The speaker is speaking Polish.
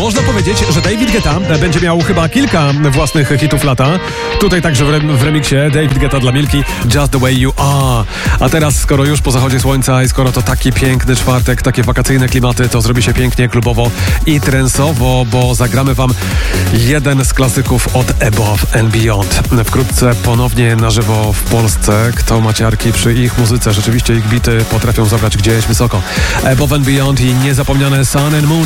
można powiedzieć, że David Guetta będzie miał chyba kilka własnych hitów lata. Tutaj także w remiksie David Guetta dla Milki, Just the Way You Are. A teraz, skoro już po zachodzie słońca i skoro to taki piękny czwartek, takie wakacyjne klimaty, to zrobi się pięknie, klubowo i trensowo, bo zagramy wam jeden z klasyków od Above and Beyond. Wkrótce ponownie na żywo w Polsce. Kto ma ciarki przy ich muzyce? Rzeczywiście ich bity potrafią zabrać gdzieś wysoko. Above and Beyond i niezapomniane Sun and Moon.